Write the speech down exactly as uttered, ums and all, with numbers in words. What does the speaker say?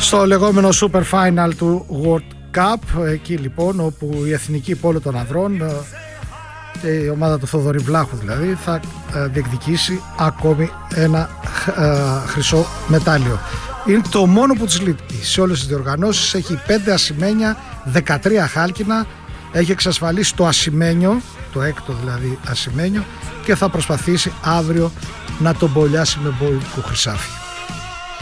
Στο λεγόμενο Super Final του World Cup, εκεί λοιπόν όπου η εθνική πόλο των ανδρών και η ομάδα του Θοδωρή Βλάχου δηλαδή θα διεκδικήσει ακόμη ένα χρυσό μετάλλιο. Είναι το μόνο που της λείπει σε όλες τις διοργανώσεις. Έχει πέντε ασημένια, δεκατρία χάλκινα, έχει εξασφαλίσει το ασημένιο, το έκτο δηλαδή ασημένιο, και θα προσπαθήσει αύριο να τον μπολιάσει με μπολικό χρυσάφι.